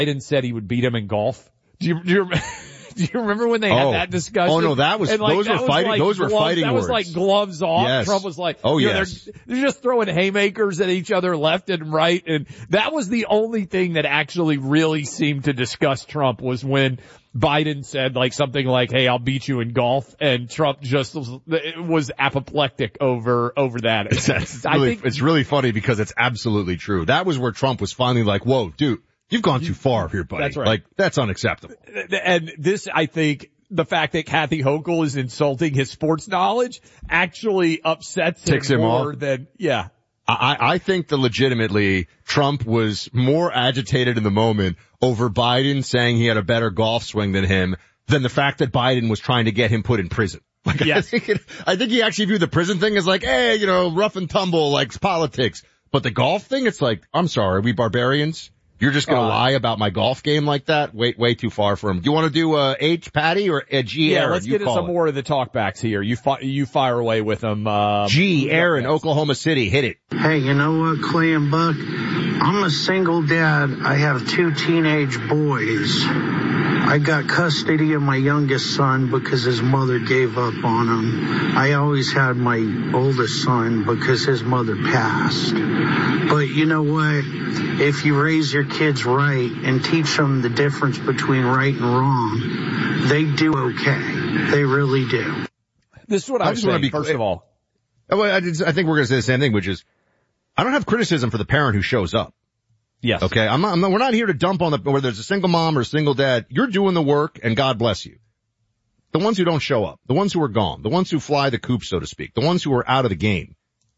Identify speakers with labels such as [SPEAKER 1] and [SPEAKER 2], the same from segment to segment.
[SPEAKER 1] Biden said he would beat him in golf. Do you remember when they had that discussion?
[SPEAKER 2] Oh no, those were fighting words.
[SPEAKER 1] That was like gloves off.
[SPEAKER 2] Yes.
[SPEAKER 1] Trump was like,
[SPEAKER 2] yes.
[SPEAKER 1] They're just throwing haymakers at each other left and right. And that was the only thing that actually really seemed to disgust Trump, was when Biden said like something like, hey, I'll beat you in golf. And Trump just was apoplectic over that.
[SPEAKER 2] It's really funny because it's absolutely true. That was where Trump was finally like, whoa, dude. You've gone too far here, buddy.
[SPEAKER 1] That's right.
[SPEAKER 2] Like, that's unacceptable.
[SPEAKER 1] And this, I think, the fact that Kathy Hochul is insulting his sports knowledge actually upsets him more than, yeah.
[SPEAKER 2] I think that legitimately Trump was more agitated in the moment over Biden saying he had a better golf swing than him than the fact that Biden was trying to get him put in prison. Like, yes. I think he actually viewed the prison thing as like, hey, rough and tumble, like politics. But the golf thing, it's like, I'm sorry, are we barbarians? You're just going to lie about my golf game like that? Way too far for him. Do you want to do H, Patty, or G, Aaron?
[SPEAKER 1] Yeah, let's get into some more of the talkbacks here. You fire away with them.
[SPEAKER 2] G, Aaron, Oklahoma City. Hit it.
[SPEAKER 3] Hey, you know what, Clay and Buck? I'm a single dad. I have 2 teenage boys. I got custody of my youngest son because his mother gave up on him. I always had my oldest son because his mother passed. But you know what? If you raise your kids right and teach them the difference between right and wrong, they do okay. They really do.
[SPEAKER 1] This is what I just want to be, first of all.
[SPEAKER 2] I think we're going to say the same thing, which is, I don't have criticism for the parent who shows up.
[SPEAKER 1] Yes.
[SPEAKER 2] Okay. We're not here to dump on whether there's a single mom or a single dad. You're doing the work and God bless you. The ones who don't show up, the ones who are gone, the ones who fly the coop, so to speak, the ones who are out of the game,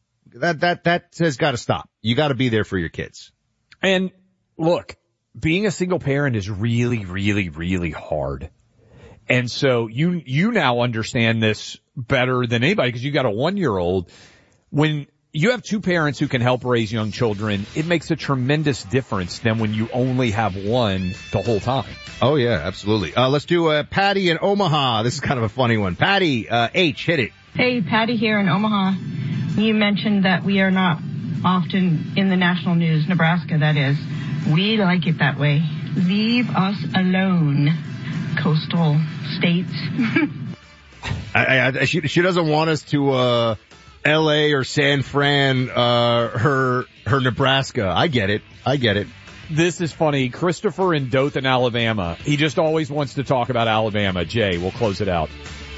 [SPEAKER 2] that has got to stop. You got to be there for your kids.
[SPEAKER 1] And look, being a single parent is really, really, really hard. And so you now understand this better than anybody because you got a 1-year-old. When you have 2 parents who can help raise young children, it makes a tremendous difference than when you only have one the whole time.
[SPEAKER 2] Oh yeah, absolutely. Let's do Patty in Omaha. This is kind of a funny one. Patty, H, hit it.
[SPEAKER 4] Hey, Patty here in Omaha. You mentioned that we are not often in the national news, Nebraska, that is. We like it that way. Leave us alone, coastal states.
[SPEAKER 2] She doesn't want us to L.A. or San Fran, her Nebraska. I get it.
[SPEAKER 1] This is funny. Christopher in Dothan, Alabama. He just always wants to talk about Alabama. Jay, we'll close it out.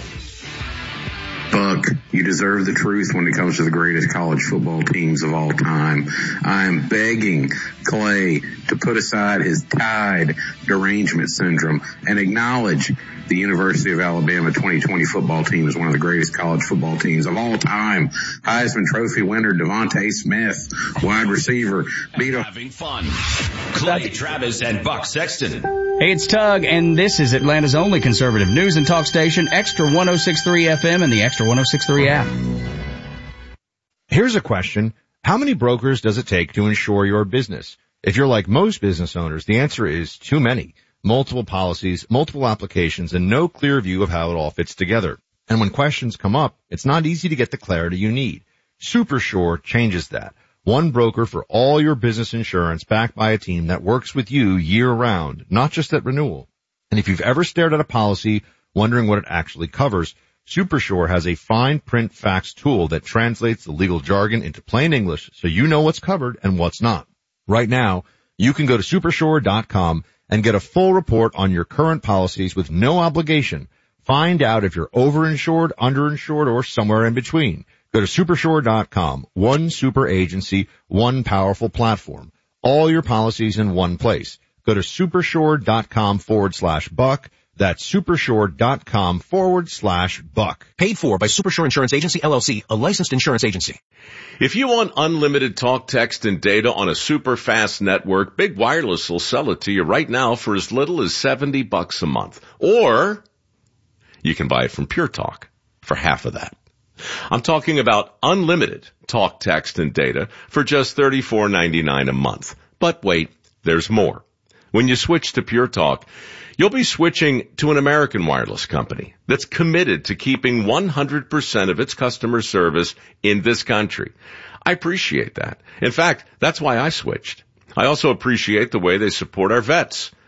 [SPEAKER 5] Buck, you deserve the truth when it comes to the greatest college football teams of all time. I am begging Clay to put aside his Tide derangement syndrome and acknowledge the University of Alabama 2020 football team is one of the greatest college football teams of all time. Heisman Trophy winner Devontae Smith, wide receiver,
[SPEAKER 6] having fun. Clay Travis and Buck Sexton.
[SPEAKER 7] Hey, it's Tug, and this is Atlanta's only conservative news and talk station, Extra 106.3 FM and the Extra 106.3 app.
[SPEAKER 2] Here's a question. How many brokers does it take to insure your business? If you're like most business owners, the answer is too many. Multiple policies, multiple applications, and no clear view of how it all fits together. And when questions come up, it's not easy to get the clarity you need. SuperSure changes that. One broker for all your business insurance backed by a team that works with you year-round, not just at renewal. And if you've ever stared at a policy wondering what it actually covers, SuperSure has a fine print facts tool that translates the legal jargon into plain English so you know what's covered and what's not. Right now, you can go to supersure.com and get a full report on your current policies with no obligation. Find out if you're overinsured, underinsured, or somewhere in between. Go to supersure.com. One super agency, one powerful platform. All your policies in one place. Go to supersure.com/Buck. That's supersure.com/Buck.
[SPEAKER 8] Paid for by Supersure Insurance Agency, LLC, a licensed insurance agency.
[SPEAKER 6] If you want unlimited talk, text, and data on a super fast network, Big Wireless will sell it to you right now for as little as $70 a month. Or you can buy it from Pure Talk for half of that. I'm talking about unlimited talk, text, and data for just $34.99 a month. But wait, there's more. When you switch to Pure Talk, you'll be switching to an American wireless company that's committed to keeping 100% of its customer service in this country. I appreciate that. In fact, that's why I switched. I also appreciate the way they support our vets.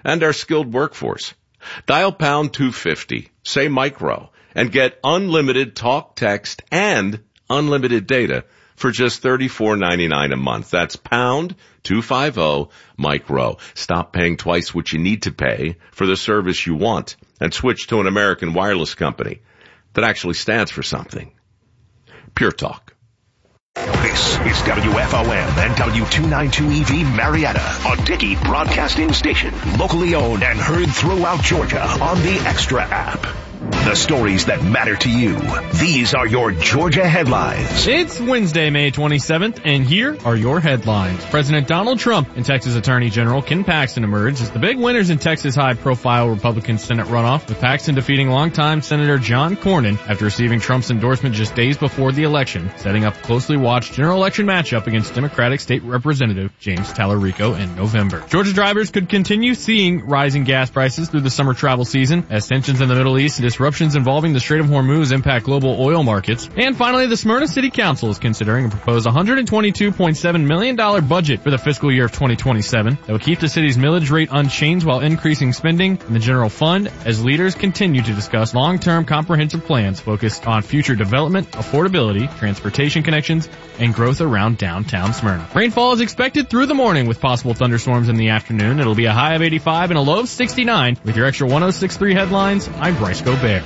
[SPEAKER 6] and our skilled workforce. Dial pound 250, say micro, and get unlimited talk, text, and unlimited data for just $34.99 a month. That's pound 250 micro. Stop paying twice what you need to pay for the service you want and switch to an American wireless company that actually stands for something. Pure Talk.
[SPEAKER 9] This is WFOM and W292EV Marietta, a Dickey Broadcasting station, locally owned and heard throughout Georgia on the Extra app. The stories that matter to you. These are your Georgia headlines.
[SPEAKER 10] It's Wednesday, May 27th, and here are your headlines. President Donald Trump and Texas Attorney General Ken Paxton emerged as the big winners in Texas' high-profile Republican Senate runoff, with Paxton defeating longtime Senator John Cornyn after receiving Trump's endorsement just days before the election, setting up a closely watched general election matchup against Democratic State Representative James Tallarico in November. Georgia drivers could continue seeing rising gas prices through the summer travel season as tensions in the Middle East and disruptions involving the Strait of Hormuz impact global oil markets. And finally, the Smyrna City Council is considering a proposed $122.7 million budget for the fiscal year of 2027 that will keep the city's millage rate unchanged while increasing spending in the general fund as leaders continue to discuss long-term comprehensive plans focused on future development, affordability, transportation connections, and growth around downtown Smyrna. Rainfall is expected through the morning with possible thunderstorms in the afternoon. It'll be a high of 85 and a low of 69. With your extra 106.3 headlines, I'm Bryce Gobert.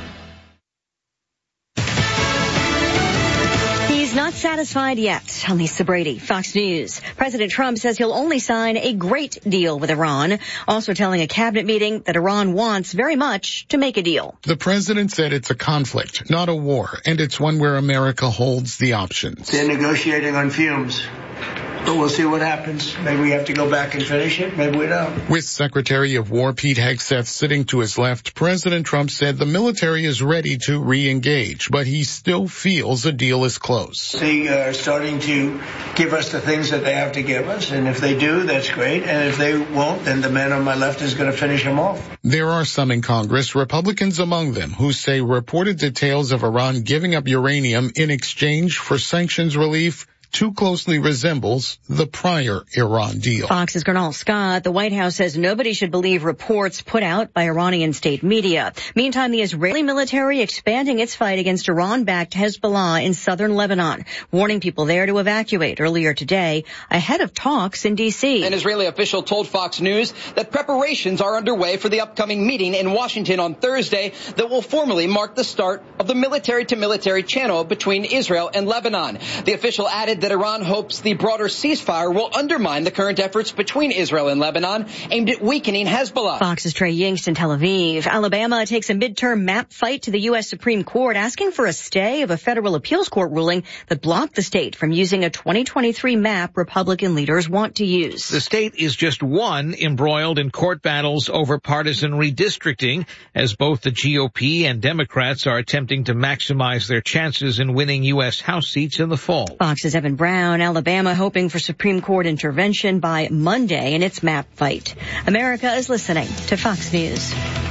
[SPEAKER 11] He's not satisfied yet. On Lisa Brady, Fox News. President Trump says he'll only sign a great deal with Iran, also telling a cabinet meeting that Iran wants very much to make a deal.
[SPEAKER 12] The president said it's a conflict, not a war, and it's one where America holds the options.
[SPEAKER 13] They're negotiating on fumes. But we'll see what happens. Maybe we have to go back and finish it. Maybe we don't.
[SPEAKER 12] With Secretary of War Pete Hegseth sitting to his left, President Trump said the military is ready to re-engage, but he still feels a deal is close.
[SPEAKER 13] They are starting to give us the things that they have to give us, and if they do, that's great. And if they won't, then the man on my left is going to finish them off.
[SPEAKER 12] There are some in Congress, Republicans among them, who say reported details of Iran giving up uranium in exchange for sanctions relief too closely resembles the prior Iran deal.
[SPEAKER 11] Fox's Gernal Scott, the White House says nobody should believe reports put out by Iranian state media. Meantime, the Israeli military expanding its fight against Iran-backed Hezbollah in southern Lebanon, warning people there to evacuate earlier today ahead of talks in D.C.
[SPEAKER 14] An Israeli official told Fox News that preparations are underway for the upcoming meeting in Washington on Thursday that will formally mark the start of the military-to-military channel between Israel and Lebanon. The official added that Iran hopes the broader ceasefire will undermine the current efforts between Israel and Lebanon aimed at weakening Hezbollah.
[SPEAKER 11] Fox's Trey Yingst in Tel Aviv. Alabama takes a midterm map fight to the U.S. Supreme Court, asking for a stay of a federal appeals court ruling that blocked the state from using a 2023 map Republican leaders want to use.
[SPEAKER 15] The state is just one embroiled in court battles over partisan redistricting, as both the GOP and Democrats are attempting to maximize their chances in winning U.S. House seats in the fall.
[SPEAKER 11] Fox's Evan Brown, Alabama hoping for Supreme Court intervention by Monday in its map fight. America is listening to Fox News.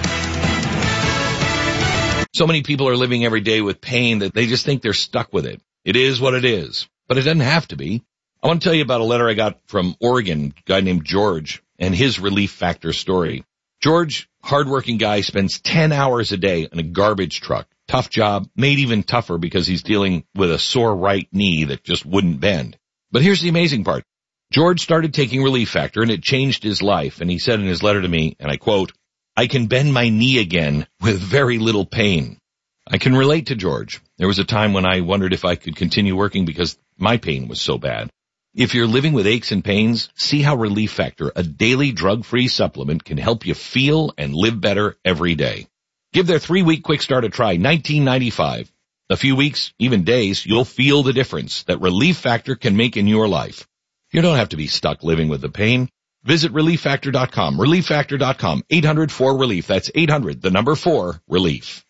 [SPEAKER 16] So many people are living every day with pain that they just think they're stuck with it. It is what it is, but it doesn't have to be. I want to tell you about a letter I got from Oregon, a guy named George, and his Relief Factor story. George, hardworking guy, spends 10 hours a day in a garbage truck. Tough job, made even tougher because he's dealing with a sore right knee that just wouldn't bend. But here's the amazing part. George started taking Relief Factor and it changed his life. And he said in his letter to me, and I quote, "I can bend my knee again with very little pain." I can relate to George. There was a time when I wondered if I could continue working because my pain was so bad. If you're living with aches and pains, see how Relief Factor, a daily drug-free supplement, can help you feel and live better every day. Give their 3-week quick start a try, $19.95. A few weeks, even days, you'll feel the difference that Relief Factor can make in your life. You don't have to be stuck living with the pain. Visit ReliefFactor.com, ReliefFactor.com, 800-4-RELIEF. That's 800-4-RELIEF.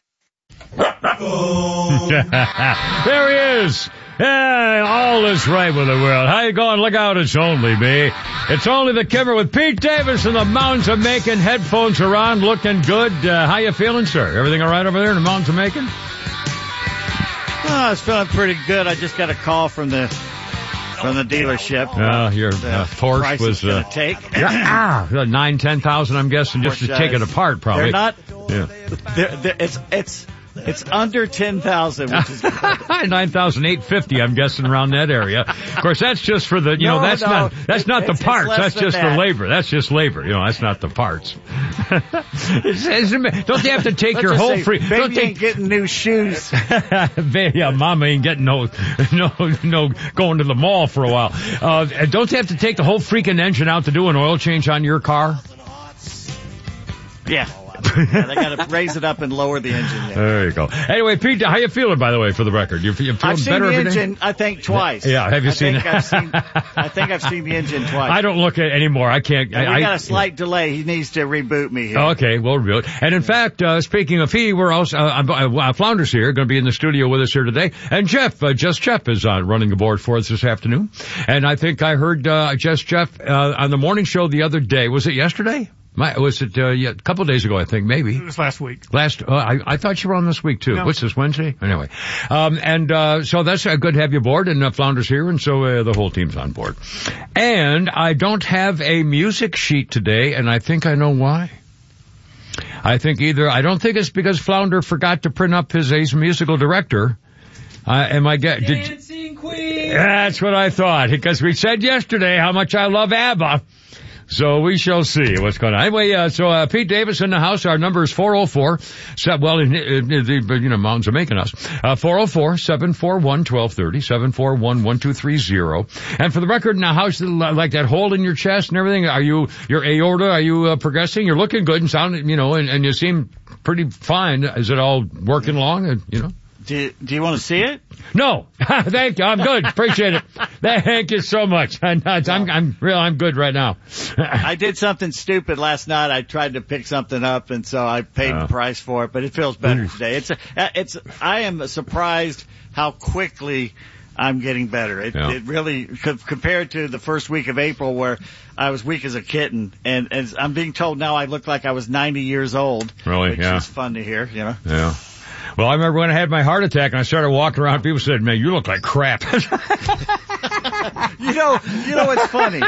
[SPEAKER 17] There he is. Yeah, all is right with the world. How you going? Look out, it's only me. It's only the Kipper with Pete Davis in the Mountains of Macon. Headphones around, looking good. How you feeling, sir? Everything all right over there in the Mountains of Macon?
[SPEAKER 18] Oh, I was feeling pretty good. I just got a call from the from the dealership.
[SPEAKER 17] Your Porsche was
[SPEAKER 18] take.
[SPEAKER 17] 9,000-10,000, I'm guessing, just to take it apart, probably.
[SPEAKER 18] They're not.
[SPEAKER 17] Yeah.
[SPEAKER 18] It's under 10,000, which is
[SPEAKER 17] 9,850, I'm guessing, around that area. Of course, that's just for the, that's not the parts. That's just the labor. That's just labor. That's not the parts. Don't they have to take your whole free?
[SPEAKER 18] Baby ain't getting new shoes.
[SPEAKER 17] Yeah, Mama ain't getting no going to the mall for a while. Don't they have to take the whole freaking engine out to do an oil change on your car?
[SPEAKER 18] Yeah. Yeah, they got to raise it up and lower the engine.
[SPEAKER 17] There you go. Anyway, Pete, how you feeling, by the way, for the record? You feeling
[SPEAKER 18] I've seen
[SPEAKER 17] better
[SPEAKER 18] the
[SPEAKER 17] every day?
[SPEAKER 18] engine, I think, twice.
[SPEAKER 17] Yeah, have you seen it?
[SPEAKER 18] I think I've seen the engine twice.
[SPEAKER 17] I don't look at it anymore. I can't.
[SPEAKER 18] We got a slight delay. He needs to reboot me here.
[SPEAKER 17] Okay, we'll reboot. And in fact, speaking of he, we're also, Flounders here, going to be in the studio with us here today. And Jeff is running the board for us this afternoon. And I think I heard, Jeff, on the morning show the other day. Was it yesterday? Was it a couple of days ago, I think, maybe?
[SPEAKER 19] It was last week.
[SPEAKER 17] I thought you were on this week, too. No. What's this, Wednesday? Anyway. So that's good to have you aboard, and Flounders here, and so the whole team's on board. And I don't have a music sheet today, and I think I know why. I don't think it's because Flounder forgot to print up his musical director.
[SPEAKER 19] Dancing Queen!
[SPEAKER 17] That's what I thought, because we said yesterday how much I love ABBA. So we shall see what's going on. Anyway, so Pete Davis in the house. Our number is 404. The mountains are making us. 404-741-1230, 741-1230. And for the record, now, how's like that hole in your chest and everything? Your aorta, are you progressing? You're looking good and sounding, and you seem pretty fine. Is it all working along?
[SPEAKER 18] Do you want to see it?
[SPEAKER 17] No. Thank you. I'm good. Appreciate it. Thank you so much. I'm good right now.
[SPEAKER 18] I did something stupid last night. I tried to pick something up, and so I paid the price for it, but it feels better today. I am surprised how quickly I'm getting better. It really, compared to the first week of April where I was weak as a kitten, and I'm being told now I look like I was 90 years old.
[SPEAKER 17] Really?
[SPEAKER 18] Which is fun to hear,
[SPEAKER 17] Yeah. Well, I remember when I had my heart attack and I started walking around, people said, "Man, you look like crap."
[SPEAKER 18] You know what's funny?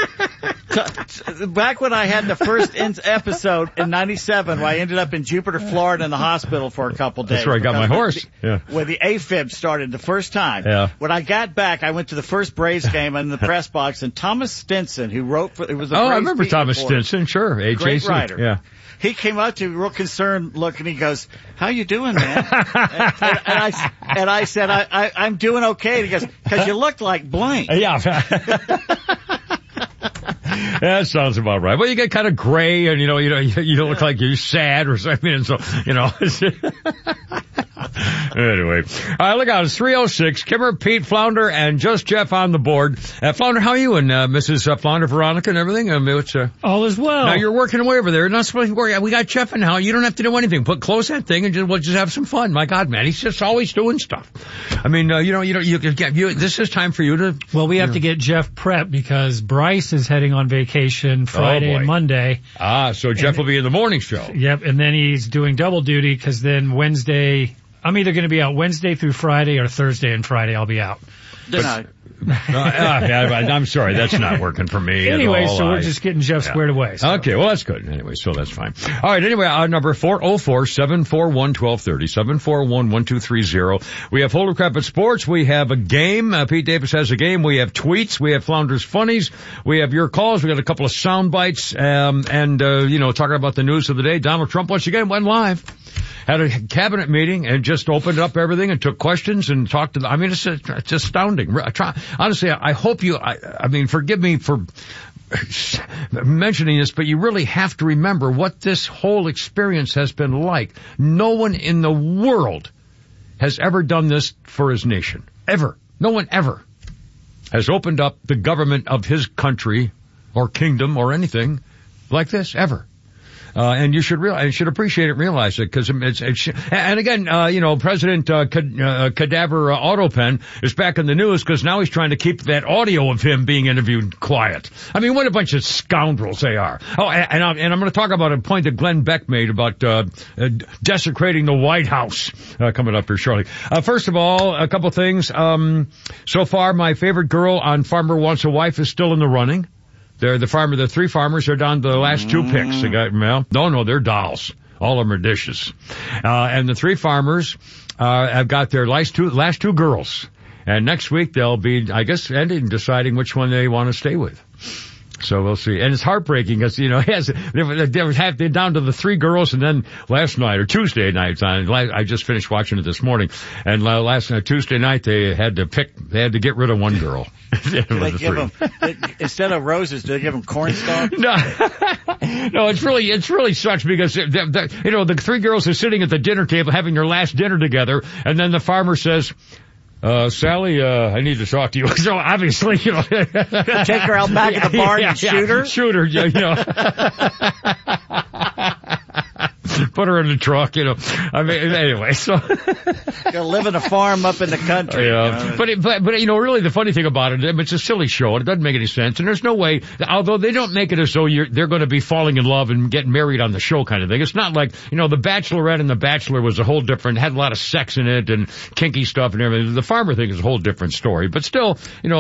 [SPEAKER 18] Back when I had the first episode in '97, where I ended up in Jupiter, Florida, in the hospital for a couple days.
[SPEAKER 17] That's where I got my horse.
[SPEAKER 18] Where the AFib started the first time.
[SPEAKER 17] Yeah.
[SPEAKER 18] When I got back, I went to the first Braves game in the press box, and Thomas Stinson, who wrote for it was the Braves
[SPEAKER 17] I remember Thomas
[SPEAKER 18] reporter,
[SPEAKER 17] Stinson, sure, AJC.
[SPEAKER 18] Great writer.
[SPEAKER 17] Yeah.
[SPEAKER 18] He came up to me real concerned look, and he goes, "How you doing, man?" and I said, I'm doing okay. And he goes, "Because you look like blank."
[SPEAKER 17] Yeah. That sounds about right. Well, you get kind of gray, and you don't look like you're sad or something. And so, Anyway, look out. It's 306. Kimmer, Pete, Flounder, and just Jeff on the board. Flounder, how are you and Mrs. Flounder, Veronica, and everything?
[SPEAKER 19] All is well.
[SPEAKER 17] Now you're working away over there. You're not supposed to worry. We got Jeff in now. You don't have to do anything. Close that thing and we'll just have some fun. My God, man, he's just always doing stuff. I mean, this is time for you to.
[SPEAKER 19] Well, we have to get Jeff prepped because Bryce is heading on vacation Friday and Monday.
[SPEAKER 17] So Jeff will be in the morning show.
[SPEAKER 19] Yep, and then he's doing double duty because then Wednesday. I'm either going to be out Wednesday through Friday or Thursday and Friday I'll be out.
[SPEAKER 17] I'm sorry, that's not working for me.
[SPEAKER 19] Anyway,
[SPEAKER 17] at all.
[SPEAKER 19] so we're just getting Jeff squared away. So.
[SPEAKER 17] Okay, well that's good. Anyway, so that's fine. All right, anyway, our number 404-741-1230, 741-1230. We have Holy Crap at Sports. We have a game. Pete Davis has a game. We have tweets. We have Flounders Funnies. We have your calls. We got a couple of sound bites, and talking about the news of the day. Donald Trump once again went live. Had a cabinet meeting and just opened up everything and took questions and talked to them. I mean, it's astounding. Honestly, I hope forgive me for mentioning this, but you really have to remember what this whole experience has been like. No one in the world has ever done this for his nation. Ever. No one ever has opened up the government of his country or kingdom or anything like this, ever. And you should appreciate it and realize it, because and again, President Cadaver Autopen is back in the news because now he's trying to keep that audio of him being interviewed quiet. I mean, what a bunch of scoundrels they are. Oh, and I'm going to talk about a point that Glenn Beck made about desecrating the White House coming up here shortly. First of all, a couple things. So far, my favorite girl on Farmer Wants a Wife is still in the running. The three farmers are down to the last two picks. They're dolls. All of them are dishes. And the three farmers have got their last two girls. And next week they'll be, I guess, deciding which one they want to stay with. So we'll see. And it's heartbreaking because, they're down to the three girls, and then last night, or Tuesday night, I just finished watching it this morning, and last night, Tuesday night, they had to get rid of one girl.
[SPEAKER 18] Do they give them, instead of roses, do they give them corn stalks?
[SPEAKER 17] No, it's really sucks because, the three girls are sitting at the dinner table having their last dinner together, and then the farmer says, Sally, I need to talk to you. So obviously,
[SPEAKER 18] take her out back in the barn and shoot her?
[SPEAKER 17] Shoot her, Put her in the truck, I mean, anyway, so.
[SPEAKER 18] Gonna live in a farm up in the country.
[SPEAKER 17] Yeah. But really the funny thing about it, it's a silly show. It doesn't make any sense. And there's no way, although they don't make it as though they're going to be falling in love and getting married on the show kind of thing. It's not like, The Bachelorette and The Bachelor was a whole different, had a lot of sex in it and kinky stuff and everything. The farmer thing is a whole different story. But still,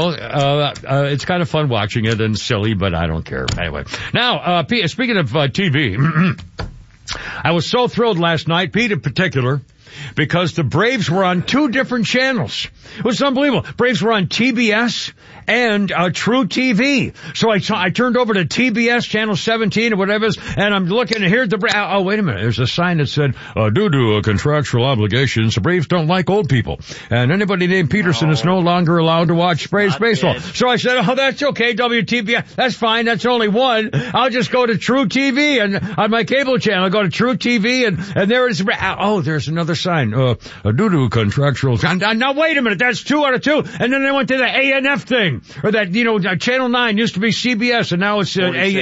[SPEAKER 17] it's kind of fun watching it and silly, but I don't care. Anyway. Now, speaking of TV, I was so thrilled last night, Pete in particular, because the Braves were on two different channels. It was unbelievable. Braves were on TBS and True TV. So I turned over to TBS channel 17 or whatever it is, and I'm looking, and here's the Braves. Oh, wait a minute. There's a sign that said, due to contractual obligations, the Braves don't like old people. And anybody named Peterson is no longer allowed to watch Braves baseball. So I said, that's okay, WTBS. That's fine. That's only one. I'll just go to True TV, and on my cable channel, I'll go to True TV, and there is, there's another sign, due to contractual. Now wait a minute. That's 2 out of 2. And then they went to the ANF thing. Or that, Channel 9 used to be CBS, and now it's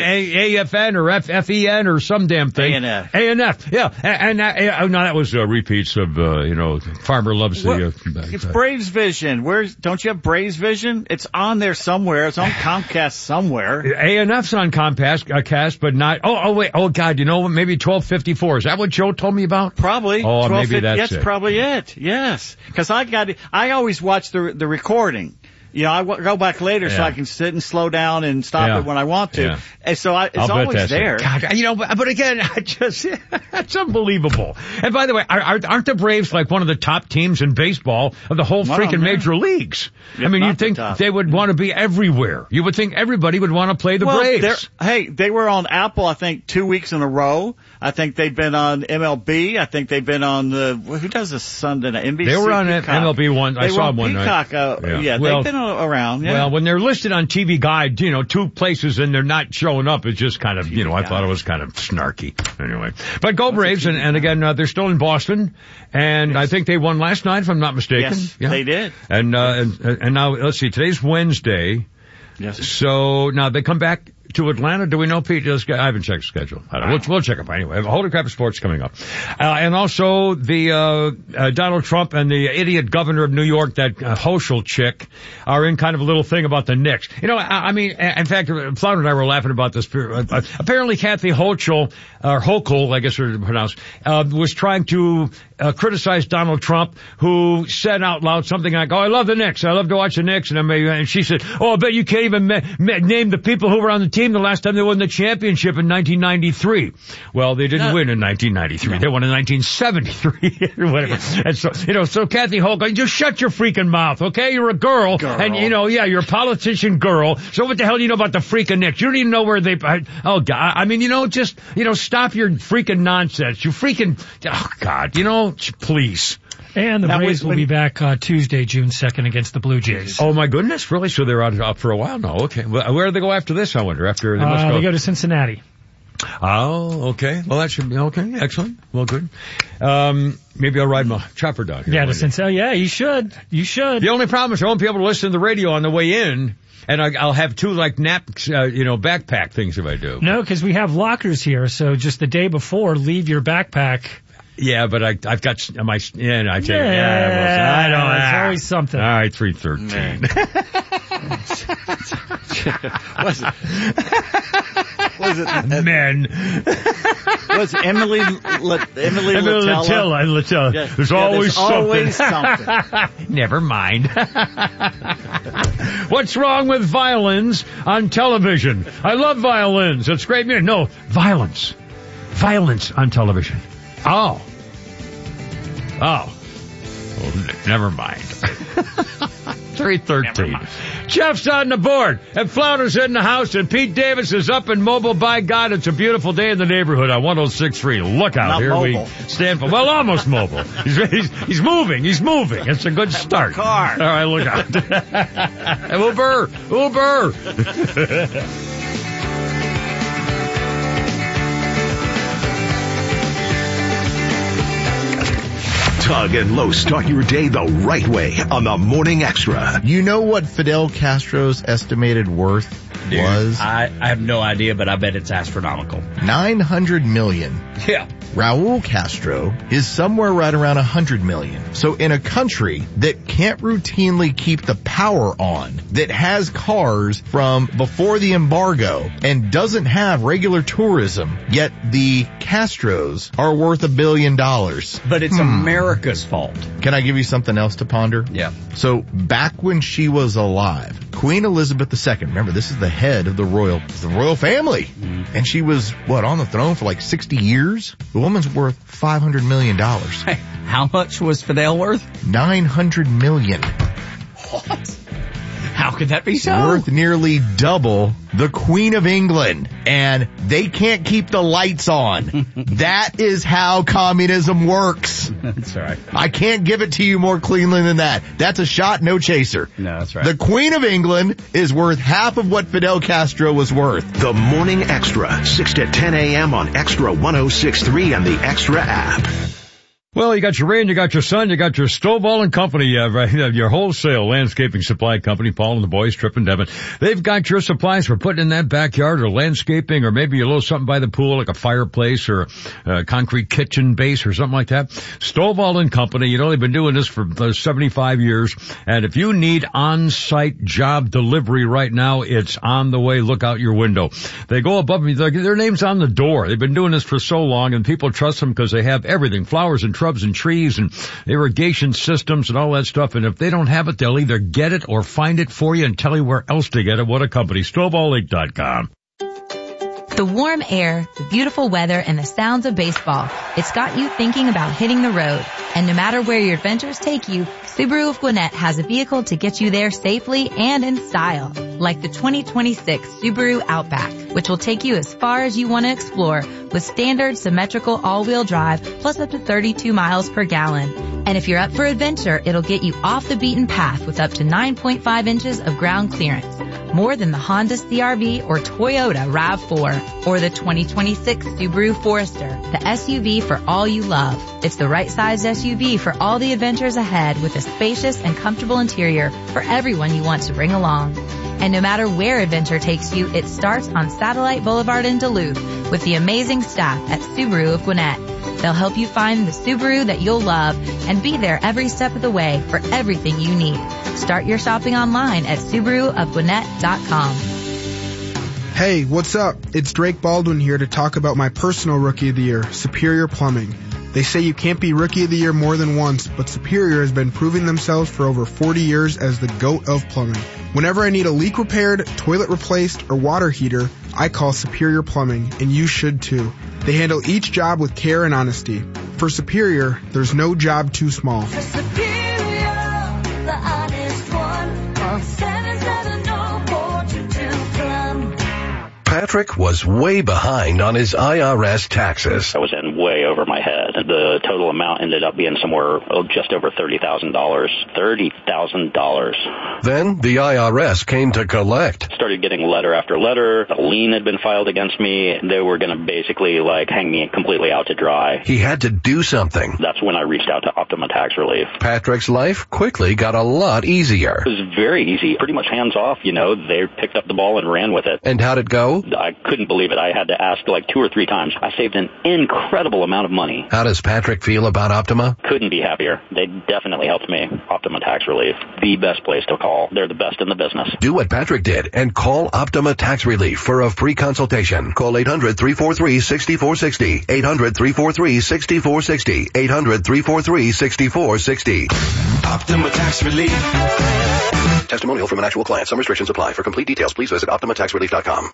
[SPEAKER 17] AFN or FEN or some damn thing. ANF, yeah. And that was repeats of, Farmer Loves the...
[SPEAKER 18] it's Braves Vision. Don't you have Braves Vision? It's on there somewhere. It's on Comcast somewhere.
[SPEAKER 17] ANF's on Comcast, but not... Oh, wait. Oh, God, maybe 1254. Is that what Joe told me about?
[SPEAKER 18] Probably.
[SPEAKER 17] Oh, maybe that's
[SPEAKER 18] probably it. Yes. Because I always watch the recording. I go back later so I can sit and slow down and stop it when I want to. Yeah. And so it's always there.
[SPEAKER 17] God, but again, it's unbelievable. And by the way, aren't the Braves like one of the top teams in baseball of the whole freaking major leagues? I mean, you'd think they would want to be everywhere. You would think everybody would want to play the Braves.
[SPEAKER 18] They were on Apple, I think, 2 weeks in a row. I think they've been on MLB. I think they've been on who does the Sunday night? NBC.
[SPEAKER 17] They were on
[SPEAKER 18] Peacock.
[SPEAKER 17] MLB one. I saw them one night.
[SPEAKER 18] They've been around. Yeah.
[SPEAKER 17] Well, when they're listed on TV Guide, 2 places and they're not showing up, it's just kind of, I thought it was kind of snarky. Anyway. But go Braves, and again, they're still in Boston, and I think they won last night, if I'm not mistaken.
[SPEAKER 18] Yes, they did.
[SPEAKER 17] And now, let's see, today's Wednesday.
[SPEAKER 18] Yes.
[SPEAKER 17] So now they come back to Atlanta. Do we know, Pete? I haven't checked the schedule. I don't know. We'll check it anyway. Holy crap of sports coming up. And also the Donald Trump and the idiot governor of New York, that Hochul chick, are in kind of a little thing about the Knicks. I mean, in fact, Flower and I were laughing about this. Apparently Kathy Hochul, or Hochul, I guess it's pronounced, was trying to criticize Donald Trump, who said out loud something like, I love the Knicks. I love to watch the Knicks. And she said, I bet you can't even name the people who were on the team the last time they won the championship in 1993. Well, they didn't win in 1993. No. They won in 1973 or whatever. Yes. And so Kathy Hochul, just shut your freaking mouth, okay? You're a girl. And you're a politician girl. So what the hell do you know about the freaking Knicks? You don't even know where they, oh God. I mean, just, stop your freaking nonsense. You freaking, oh God, please.
[SPEAKER 19] And the Braves will be back Tuesday, June 2nd against the Blue Jays.
[SPEAKER 17] Oh, my goodness. Really? So they're out for a while now. Okay. Well, where do they go after this, I wonder? They
[SPEAKER 19] go to Cincinnati.
[SPEAKER 17] Oh, okay. Well, that should be okay. Excellent. Well, good. Maybe I'll ride my chopper down here.
[SPEAKER 19] Yeah, you should. You should.
[SPEAKER 17] The only problem is I won't be able to listen to the radio on the way in, and I'll have two backpack things if I do.
[SPEAKER 19] No, because we have lockers here, so just the day before, leave your backpack.
[SPEAKER 17] Yeah, but I've got my, I don't have.
[SPEAKER 19] It's always something.
[SPEAKER 17] All right, 313.
[SPEAKER 18] Was it
[SPEAKER 17] men?
[SPEAKER 18] Was Emily
[SPEAKER 17] Litella?
[SPEAKER 18] Yeah,
[SPEAKER 17] There's always
[SPEAKER 18] something.
[SPEAKER 17] Never mind. What's wrong with violins on television? I love violins. It's great music. No, violence. Violence on television. Oh. Well, never mind. 313. Jeff's on the board, and Flouder's in the house, and Pete Davis is up in Mobile. By God, it's a beautiful day in the neighborhood on 106.3. Look out.
[SPEAKER 18] Not
[SPEAKER 17] here
[SPEAKER 18] mobile.
[SPEAKER 17] We stand for, well, almost mobile. He's moving. It's a good start.
[SPEAKER 18] Car.
[SPEAKER 17] All right, look out. Uber.
[SPEAKER 9] Tug and Low start your day the right way on the Morning Extra.
[SPEAKER 20] You know what Fidel Castro's estimated worth was?
[SPEAKER 7] I have no idea, but I bet it's astronomical.
[SPEAKER 20] $900 million.
[SPEAKER 7] Yeah.
[SPEAKER 20] Raul Castro is somewhere right around $100 million. So in a country that can't routinely keep the power on, that has cars from before the embargo and doesn't have regular tourism, yet the Castros are worth $1 billion.
[SPEAKER 7] But it's America's fault.
[SPEAKER 20] Can I give you something else to ponder?
[SPEAKER 7] Yeah.
[SPEAKER 20] So back when she was alive, Queen Elizabeth II, remember this is the head of the royal family. Mm-hmm. And she was, on the throne for like 60 years? The woman's worth $500 million.
[SPEAKER 7] How much was Fidel worth?
[SPEAKER 20] $900 million.
[SPEAKER 7] What? How could that be so?
[SPEAKER 20] Worth nearly double the Queen of England. And they can't keep the lights on. That is how communism works.
[SPEAKER 7] That's right.
[SPEAKER 20] I can't give it to you more cleanly than that. That's a shot, no chaser.
[SPEAKER 7] No, that's right.
[SPEAKER 20] The Queen of England is worth half of what Fidel Castro was worth.
[SPEAKER 9] The Morning Extra, 6 to 10 a.m. on Extra 106.3 and the Extra app.
[SPEAKER 17] Well, you got your rain, you got your sun, you got your Stovall and Company, your wholesale landscaping supply company, Paul and the boys, Trip and Devin. They've got your supplies for putting in that backyard or landscaping or maybe a little something by the pool like a fireplace or a concrete kitchen base or something like that. Stovall and Company, they've been doing this for 75 years. And if you need on-site job delivery right now, it's on the way. Look out your window. They go above me. Their name's on the door. They've been doing this for so long and people trust them because they have everything, flowers and shrubs and trees and irrigation systems and all that stuff. And if they don't have it, they'll either get it or find it for you and tell you where else to get it. What a company. StovallInc.com.
[SPEAKER 21] The warm air, the beautiful weather, and the sounds of baseball. It's got you thinking about hitting the road. And no matter where your adventures take you, Subaru of Gwinnett has a vehicle to get you there safely and in style. Like the 2026 Subaru Outback, which will take you as far as you want to explore with standard symmetrical all-wheel drive plus up to 32 miles per gallon. And if you're up for adventure, it'll get you off the beaten path with up to 9.5 inches of ground clearance. More than the Honda CR-V or Toyota RAV4 or the 2026 Subaru Forester, the SUV for all you love. It's the right sized SUV for all the adventures ahead with a spacious and comfortable interior for everyone you want to bring along. And no matter where adventure takes you, it starts on Satellite Boulevard in Duluth with the amazing staff at Subaru of Gwinnett. They'll help you find the Subaru that you'll love and be there every step of the way for everything you need. Start your shopping online at SubaruofGwinnett.com.
[SPEAKER 22] Hey, what's up? It's Drake Baldwin here to talk about my personal Rookie of the Year, Superior Plumbing. They say you can't be Rookie of the Year more than once, but Superior has been proving themselves for over 40 years as the GOAT of plumbing. Whenever I need a leak repaired, toilet replaced, or water heater, I call Superior Plumbing, and you should too. They handle each job with care and honesty. For Superior, there's no job too small.
[SPEAKER 23] For Superior, the honest one, call 770-422-PLUM.
[SPEAKER 9] Patrick was way behind on his IRS taxes.
[SPEAKER 1] I was in way over my head. The total amount ended up being somewhere just over $30,000. $30,000.
[SPEAKER 9] Then the IRS came to collect.
[SPEAKER 1] Started getting letter after letter. A lien had been filed against me. They were going to basically hang me completely out to dry.
[SPEAKER 9] He had to do something.
[SPEAKER 1] That's when I reached out to Optima Tax Relief.
[SPEAKER 9] Patrick's life quickly got a lot easier.
[SPEAKER 1] It was very easy, pretty much hands off. They picked up the ball and ran with it.
[SPEAKER 9] And how'd it go?
[SPEAKER 1] I couldn't believe it. I had to ask 2 or 3 times. I saved an incredible amount of money.
[SPEAKER 9] How does Patrick feel about Optima?
[SPEAKER 1] Couldn't be happier. They definitely helped me. Optima Tax Relief, the best place to call. They're the best in the business.
[SPEAKER 9] Do what Patrick did and call Optima Tax Relief for a free consultation. Call 800-343-6460. 800-343-6460. 800-343-6460.
[SPEAKER 3] Optima Tax Relief.
[SPEAKER 9] Testimonial from an actual client. Some restrictions apply. For complete details, please visit OptimaTaxRelief.com.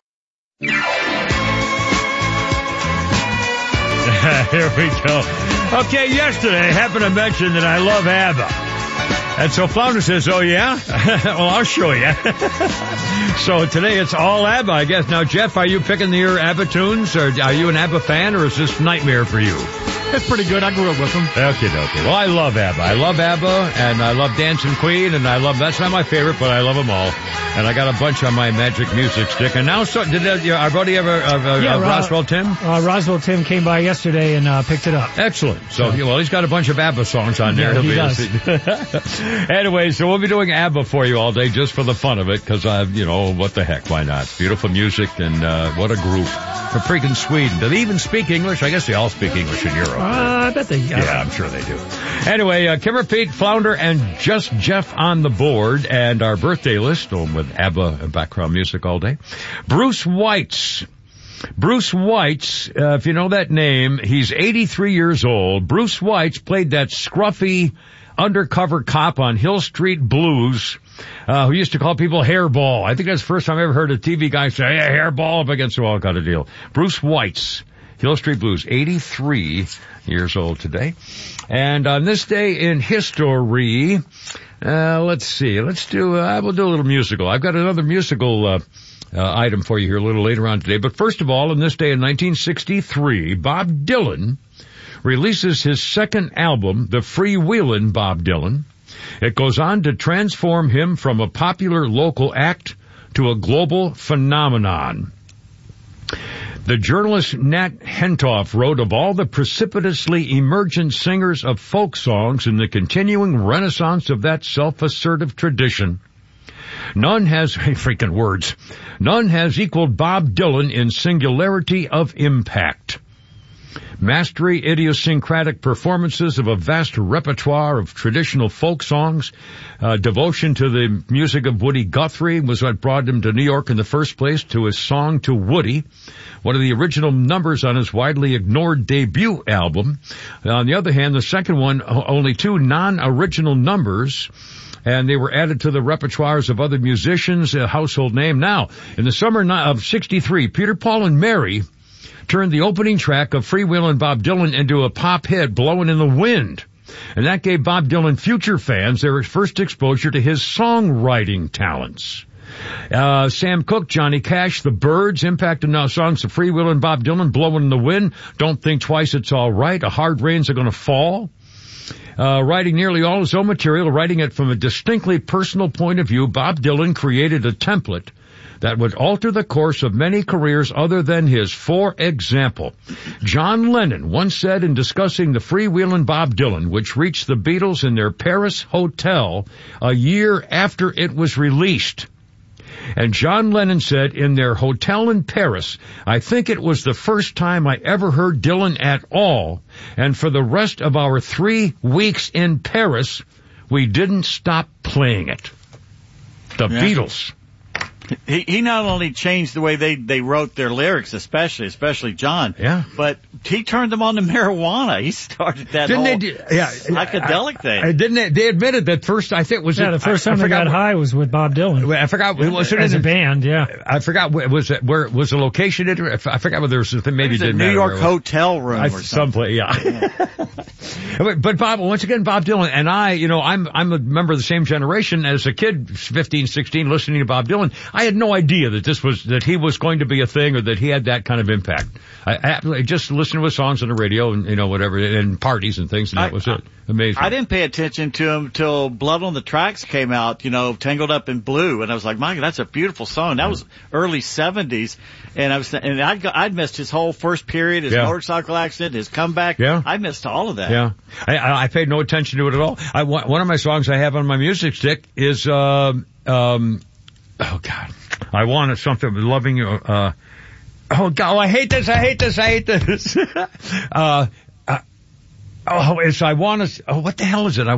[SPEAKER 17] Here we go. Okay, yesterday I happened to mention that I love ABBA. And so Flounder says, oh yeah? Well, I'll show you. So today it's all ABBA, I guess. Now, Jeff, are you picking your ABBA tunes, or are you an ABBA fan, or is this nightmare for you?
[SPEAKER 19] That's pretty good. I grew up with them.
[SPEAKER 17] Okay. Well, I love ABBA. I love ABBA, and I love Dancing Queen, and that's not my favorite, but I love them all. And I got a bunch on my Magic Music stick. And now, did our buddy ever, Roswell Tim?
[SPEAKER 19] Roswell Tim came by yesterday and picked it up.
[SPEAKER 17] Excellent. So, he's got a bunch of ABBA songs on there.
[SPEAKER 19] Yeah, he does.
[SPEAKER 17] Anyway, so we'll be doing ABBA for you all day just for the fun of it, because, what the heck, why not? Beautiful music, and what a group. From freaking Sweden. Do they even speak English? I guess they all speak English in Europe.
[SPEAKER 19] I bet they...
[SPEAKER 17] Yeah, I'm sure they do. Anyway, Kimmer, Pete, Flounder, and Just Jeff on the board, and our birthday list, with ABBA background music all day. Bruce Weitz, if you know that name, he's 83 years old. Bruce Weitz played that scruffy undercover cop on Hill Street Blues, who used to call people hairball. I think that's the first time I ever heard a TV guy say, hey, hairball up against the wall kind of deal. Bruce Weitz, Hill Street Blues, 83 years old today. And on this day in history, let's see, we'll do a little musical. I've got another musical item for you here a little later on today. But first of all, on this day in 1963, Bob Dylan releases his second album, The Freewheelin' Bob Dylan. It goes on to transform him from a popular local act to a global phenomenon. The journalist Nat Hentoff wrote of all the precipitously emergent singers of folk songs in the continuing renaissance of that self-assertive tradition, none has equaled Bob Dylan in singularity of impact. Mastery, idiosyncratic performances of a vast repertoire of traditional folk songs, devotion to the music of Woody Guthrie was what brought him to New York in the first place, to his Song to Woody, one of the original numbers on his widely ignored debut album. On the other hand, the second one, only 2 non-original numbers, and they were added to the repertoires of other musicians, a household name. Now, in the summer of 63, Peter, Paul, and Mary turned the opening track of Freewheelin' Bob Dylan into a pop hit, Blowin' in the Wind. And that gave Bob Dylan future fans their first exposure to his songwriting talents. Sam Cooke, Johnny Cash, The Byrds impacted now songs of Freewheelin' Bob Dylan, Blowin' in the Wind, Don't Think Twice, It's All Right, A Hard Rains Are Gonna Fall. Writing nearly all his own material, writing it from a distinctly personal point of view, Bob Dylan created a template that would alter the course of many careers other than his. For example, John Lennon once said in discussing the Freewheelin' Bob Dylan, which reached the Beatles in their Paris hotel a year after it was released. And John Lennon said, in their hotel in Paris, I think it was the first time I ever heard Dylan at all, and for the rest of our 3 weeks in Paris, we didn't stop playing it. The Beatles.
[SPEAKER 18] He not only changed the way they wrote their lyrics, especially John.
[SPEAKER 17] Yeah.
[SPEAKER 18] But he turned them on to marijuana. He started that psychedelic thing.
[SPEAKER 17] Didn't they admitted that first? I think was
[SPEAKER 19] the first time they got high was with Bob Dylan.
[SPEAKER 17] I forgot was it
[SPEAKER 19] as a band. Yeah.
[SPEAKER 17] I forgot was it where was the location? I forgot whether there was something maybe didn't
[SPEAKER 18] New
[SPEAKER 17] matter.
[SPEAKER 18] York hotel room or something.
[SPEAKER 17] Someplace. Yeah. But Bob, once again, Bob Dylan and I'm a member of the same generation as a kid, 15, 16, listening to Bob Dylan. I had no idea that he was going to be a thing or that he had that kind of impact. I just listened to his songs on the radio and, whatever, and parties and things, and that was it. Amazing.
[SPEAKER 18] I didn't pay attention to him till Blood on the Tracks came out, Tangled Up in Blue, and I was like, my God, that's a beautiful song. That was early 70s, and I'd missed his whole first period, his motorcycle accident, his comeback. Yeah. I missed all of that.
[SPEAKER 17] Yeah. I paid no attention to it at all. One of my songs I have on my music stick is, oh God, I wanted something with Loving You, oh God, I hate this. What the hell is it?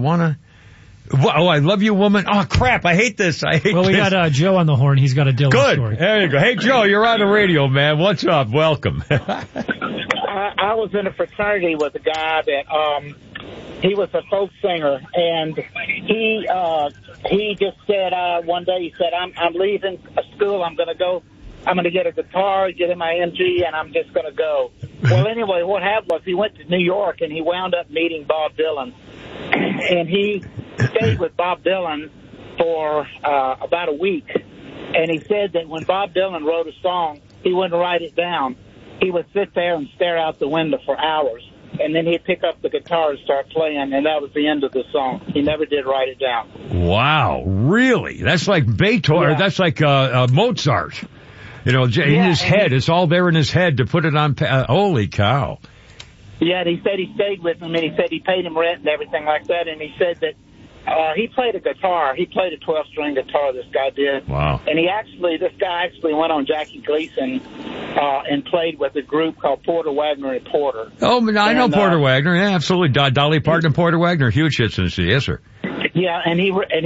[SPEAKER 17] I Love You, Woman. Oh crap, I hate this.
[SPEAKER 19] We got Joe on the horn. He's got a Dylan story.
[SPEAKER 17] Good. There you go. Hey Joe, you're on the radio, man. What's up? Welcome.
[SPEAKER 2] I was in a fraternity with a guy that, he was a folk singer, and he just said, one day he said, I'm leaving school. I'm going to get a guitar, get in my MG, and I'm just going to go. Well, anyway, what happened was he went to New York, and he wound up meeting Bob Dylan. And he stayed with Bob Dylan for about a week. And he said that when Bob Dylan wrote a song, he wouldn't write it down. He would sit there and stare out the window for hours. And then he'd pick up the guitar and start playing, and that was the end of the song. He never did write it down.
[SPEAKER 17] Wow, really? That's like Beethoven, or that's like Mozart. In his head. It's all there in his head to put it on. Holy cow.
[SPEAKER 2] Yeah, and he said he stayed with him, and he said he paid him rent and everything like that, and he said that he played a guitar. He played a 12-string guitar, this guy did.
[SPEAKER 17] Wow.
[SPEAKER 2] And this guy actually went on Jackie Gleason and played with a group called Porter, Wagner, and Porter.
[SPEAKER 17] Oh, I know Porter Wagner. Yeah, absolutely. Dolly Parton and Porter Wagner, huge hits in the city. Yes, sir.
[SPEAKER 2] Yeah, and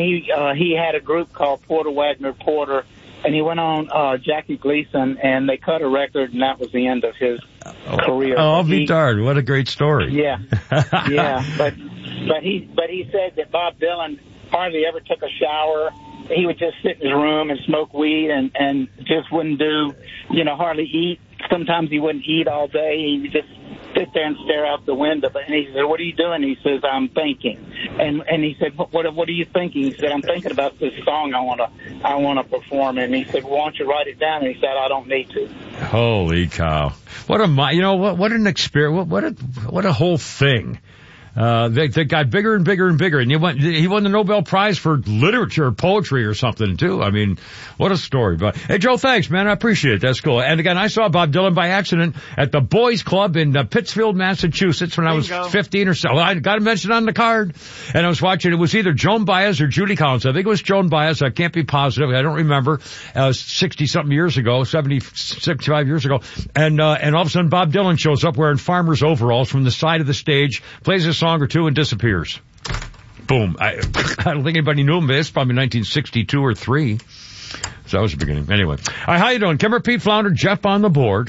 [SPEAKER 2] he had a group called Porter, Wagner, Porter, and he went on Jackie Gleason, and they cut a record, and that was the end of his career.
[SPEAKER 17] Oh, I'll be darned. What a great story.
[SPEAKER 2] Yeah, yeah. But he said that Bob Dylan hardly ever took a shower. He would just sit in his room and smoke weed and just wouldn't do, hardly eat. Sometimes he wouldn't eat all day. He would just sit there and stare out the window. And he said, "What are you doing?" He says, "I'm thinking." And he said, "What are you thinking?" He said, "I'm thinking about this song I want to perform." And he said, "Well, why don't you write it down?" And he said, "I don't need to."
[SPEAKER 17] Holy cow! What an experience! What a whole thing! They got bigger and bigger and bigger, and he won the Nobel Prize for literature or poetry or something too. I mean, what a story. But hey, Joe, thanks, man. I appreciate it. That's cool. And again, I saw Bob Dylan by accident at the Boys Club in Pittsfield, Massachusetts when I was 15 or so. I got to mention on the card, and I was watching. It was either Joan Baez or Judy Collins. I think it was Joan Baez. I can't be positive. I don't remember. 60-something years ago, 65 years ago, and all of a sudden Bob Dylan shows up wearing farmer's overalls from the side of the stage, plays a song or two and disappears. Boom. I don't think anybody knew him. It's probably 1962 or 3. So that was the beginning. Anyway. Hi, how you doing? Kimmer, Pete, Flounder, Jeff on the board.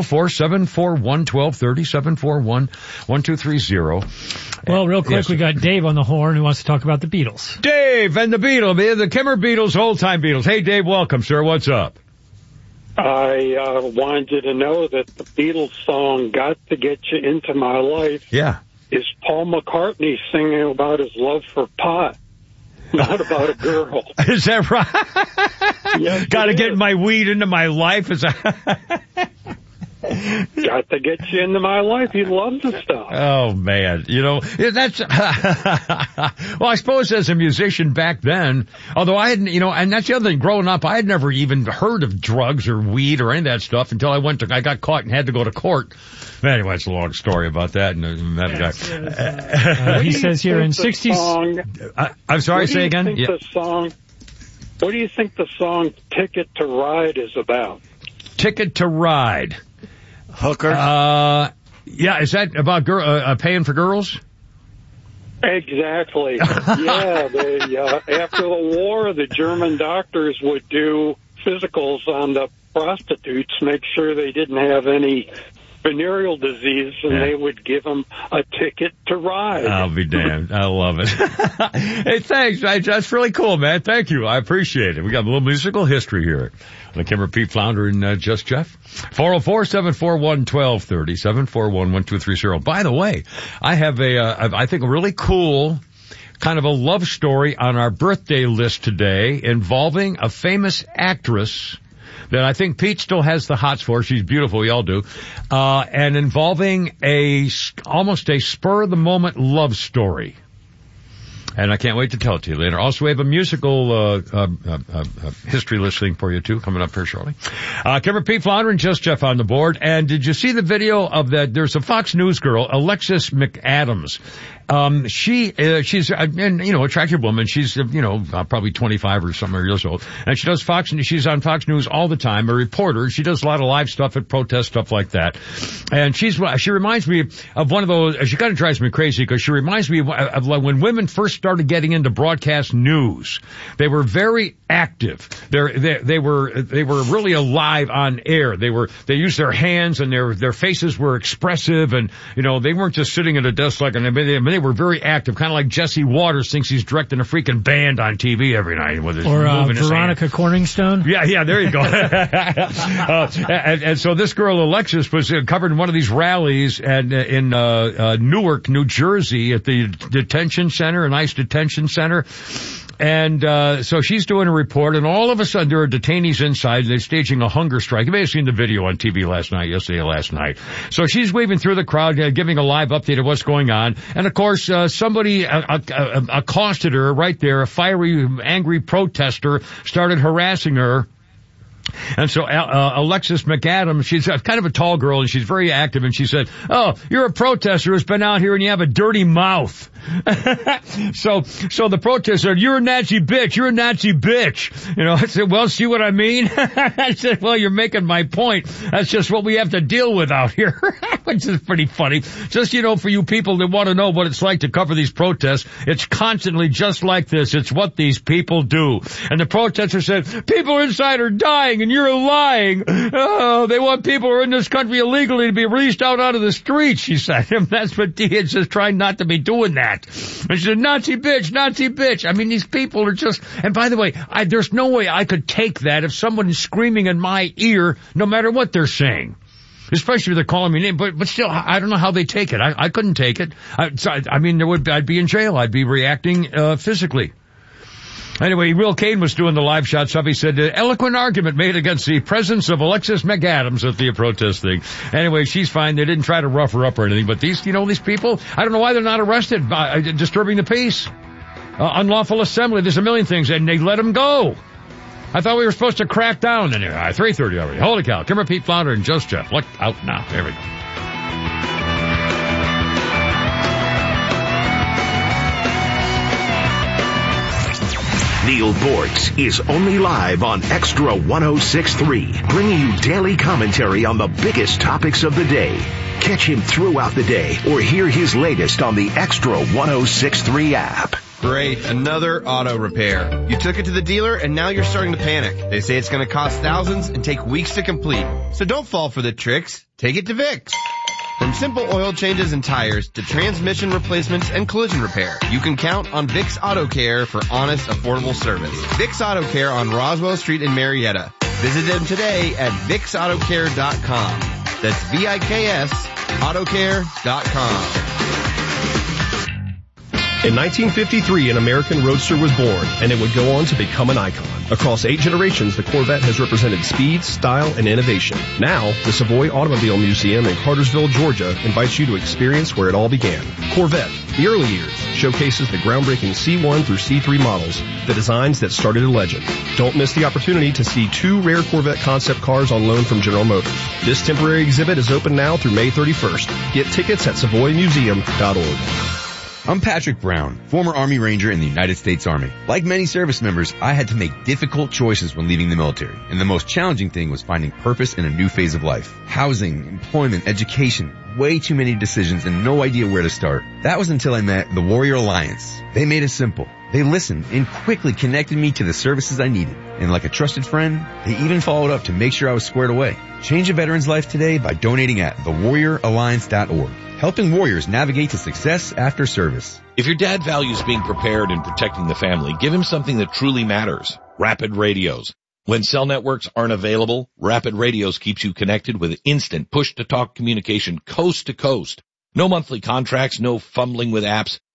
[SPEAKER 17] 404-741-1230, 741-1230.
[SPEAKER 19] Well, real quick, we got Dave on the horn who wants to talk about the Beatles.
[SPEAKER 17] Dave and the Beatles, the Kimmer Beatles, old-time Beatles. Hey, Dave, welcome, sir. What's up?
[SPEAKER 4] I wanted you to know that the Beatles song, Got to Get You Into My Life, is Paul McCartney singing about his love for pot, not about a girl.
[SPEAKER 17] Is that right?
[SPEAKER 4] Yes,
[SPEAKER 17] got to get my weed into my life. Is that...
[SPEAKER 4] Got to get you into my life. He loves the stuff.
[SPEAKER 17] Oh, man. That's, well, I suppose as a musician back then, although I hadn't, and that's the other thing, growing up, I had never even heard of drugs or weed or any of that stuff until I got caught and had to go to court. Anyway, it's a long story about that. And
[SPEAKER 19] he says here in 60s.
[SPEAKER 17] I'm sorry, say again?
[SPEAKER 4] What do you think the song Ticket to Ride is about?
[SPEAKER 17] Ticket to Ride.
[SPEAKER 18] Hooker?
[SPEAKER 17] Yeah, is that about paying for girls?
[SPEAKER 4] Exactly. Yeah, after the war, the German doctors would do physicals on the prostitutes, make sure they didn't have any venereal disease, and they would give them a ticket to ride.
[SPEAKER 17] I'll be damned. I love it. Hey, thanks. That's really cool, man. Thank you. I appreciate it. We got a little musical history here. The Kimmer, Pete, Flounder, and Just Jeff. 404-741-1230, 741-1230. By the way, I have I think a really cool kind of a love story on our birthday list today involving a famous actress that I think Pete still has the hots for. She's beautiful. We all do. And involving almost a spur-of-the-moment love story. And I can't wait to tell it to you later. Also, we have a musical history listing for you, too, coming up here shortly. Kimber, Pete Flounder, and Just Jeff on the board. And did you see the video of that? There's a Fox News girl, Alexis McAdams. She's attractive woman. She's, probably 25 or something years old. And she does she's on Fox News all the time, a reporter. She does a lot of live stuff at protest, stuff like that. And she reminds me of one of those, she kind of drives me crazy because she reminds me of when women first started getting into broadcast news. They were very active. They were really alive on air. They used their hands and their faces were expressive and, they weren't just sitting at a desk they were very active, kind of like Jesse Waters thinks he's directing a freaking band on TV every night with his moving his
[SPEAKER 19] Veronica Corningstone.
[SPEAKER 17] Yeah, there you go. and so this girl Alexis was covered in one of these rallies in Newark, New Jersey, at the detention center, an ICE detention center. And so she's doing a report, and all of a sudden there are detainees inside, and they're staging a hunger strike. You may have seen the video on TV last night. So she's weaving through the crowd, giving a live update of what's going on. And of course, somebody accosted her right there. A fiery, angry protester started harassing her. And so Alexis McAdams, she's kind of a tall girl, and she's very active, and she said, "Oh, you're a protester who's been out here and you have a dirty mouth." So the protester said, "You're a Nazi bitch. You're a Nazi bitch." I said, "Well, see what I mean?" I said, "Well, you're making my point. That's just what we have to deal with out here," which is pretty funny. Just, for you people that want to know what it's like to cover these protests, it's constantly just like this. It's what these people do. And the protester said, "People inside are dying and you're lying. Oh, they want people who are in this country illegally to be released out of the streets," she said. And that's what Diaz just trying not to be doing that. And she said, "Nazi bitch, Nazi bitch." I mean, these people are just, and by the way, there's no way I could take that if someone is screaming in my ear, no matter what they're saying. Especially if they're calling me name, but still, I don't know how they take it. I couldn't take it. I'd be in jail. I'd be reacting, physically. Anyway, Will Kane was doing the live shot stuff. He said, eloquent argument made against the presence of Alexis McAdams at the protest thing. Anyway, she's fine. They didn't try to rough her up or anything. But these people, I don't know why they're not arrested by disturbing the peace. Unlawful assembly. There's a million things, and they let them go. I thought we were supposed to crack down. Anyway, 3:30 already. Holy cow. Kimber, Pete Flounder, and Just Jeff. Look out now. There we go.
[SPEAKER 9] Neil Bortz is only live on Extra 106.3, bringing you daily commentary on the biggest topics of the day. Catch him throughout the day or hear his latest on the Extra 106.3 app.
[SPEAKER 5] Great, another auto repair. You took it to the dealer and now you're starting to panic. They say it's going to cost thousands and take weeks to complete. So don't fall for the tricks. Take it to Vicks. From simple oil changes and tires to transmission replacements and collision repair, you can count on Vicks Auto Care for honest, affordable service. Vicks Auto Care on Roswell Street in Marietta. Visit them today at VicksAutoCare.com. That's VIKS Autocare.com.
[SPEAKER 6] In 1953, an American Roadster was born, and it would go on to become an icon. Across 8 generations, the Corvette has represented speed, style, and innovation. Now, the Savoy Automobile Museum in Cartersville, Georgia, invites you to experience where it all began. Corvette, the early years, showcases the groundbreaking C1 through C3 models, the designs that started a legend. Don't miss the opportunity to see 2 rare Corvette concept cars on loan from General Motors. This temporary exhibit is open now through May 31st. Get tickets at SavoyMuseum.org.
[SPEAKER 8] I'm Patrick Brown, former Army Ranger in the United States Army. Like many service members, I had to make difficult choices when leaving the military, and the most challenging thing was finding purpose in a new phase of life. Housing, employment, education, way too many decisions and no idea where to start. That was until I met the Warrior Alliance. They made it simple. They listened and quickly connected me to the services I needed. And like a trusted friend, they even followed up to make sure I was squared away. Change a veteran's life today by donating at thewarrioralliance.org. Helping warriors navigate to success after service.
[SPEAKER 16] If your dad values being prepared and protecting the family, give him something that truly matters. Rapid Radios. When cell networks aren't available, Rapid Radios keeps you connected with instant push-to-talk communication coast to coast. No monthly contracts, no fumbling with apps.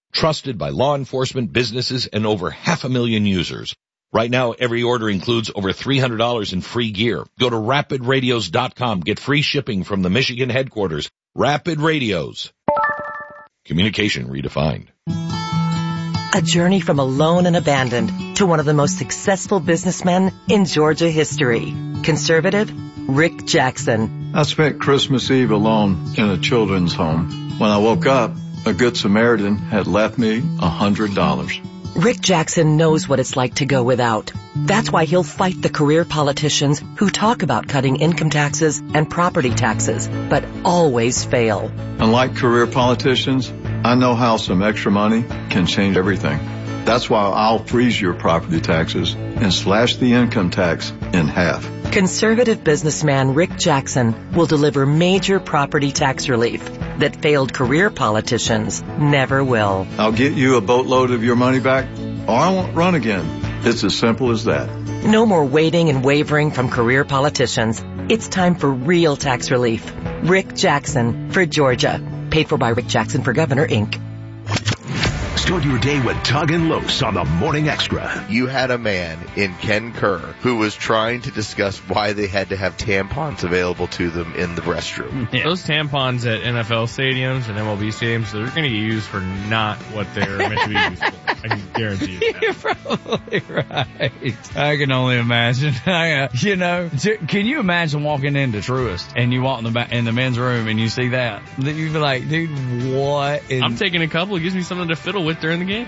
[SPEAKER 16] Trusted by law enforcement, businesses, and over 500,000 users. Right now, every order includes over $300 in free gear. Go to rapidradios.com. Get free shipping from the Michigan headquarters. Rapid Radios. Communication redefined.
[SPEAKER 10] A journey from alone and abandoned to one of the most successful businessmen in Georgia history. Conservative, Rick Jackson.
[SPEAKER 12] I spent Christmas Eve alone in a children's home. When I woke up, a Good Samaritan had left me $100.
[SPEAKER 10] Rick Jackson knows what it's like to go without. That's why he'll fight the career politicians who talk about cutting income taxes and property taxes, but always fail.
[SPEAKER 12] Unlike career politicians, I know how some extra money can change everything. That's why I'll freeze your property taxes and slash the income tax in half.
[SPEAKER 10] Conservative businessman Rick Jackson will deliver major property tax relief that failed career politicians never will.
[SPEAKER 12] I'll get you a boatload of your money back, or I won't run again. It's as simple as that.
[SPEAKER 10] No more waiting and wavering from career politicians. It's time for real tax relief. Rick Jackson for Georgia. Paid for by Rick Jackson for Governor, Inc.
[SPEAKER 9] Start your day with Tug and Los on the Morning Extra.
[SPEAKER 13] You had a man in Ken Kerr who was trying to discuss why they had to have tampons available to them in the restroom.
[SPEAKER 24] Yeah. Those tampons at NFL stadiums and MLB stadiums, they're going to get used for not what they're meant to be used for. I can guarantee you that.
[SPEAKER 7] You're probably right. I can only imagine. Can you imagine walking into Truist and you walk in the men's room and you see that? You'd be like, dude, what?
[SPEAKER 24] I'm taking a couple. It gives me something to fiddle with during the game.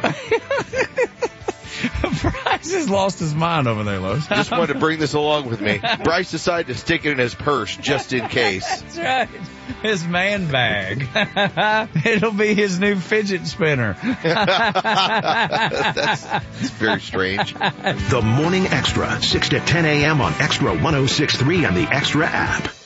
[SPEAKER 7] Bryce has lost his mind over there, Los.
[SPEAKER 13] Just wanted to bring this along with me. Bryce decided to stick it in his purse just in case.
[SPEAKER 7] That's right. His man bag. It'll be his new fidget spinner.
[SPEAKER 13] That's very strange.
[SPEAKER 9] The Morning Extra, 6 to 10 a.m. on Extra 106.3 and the Extra app.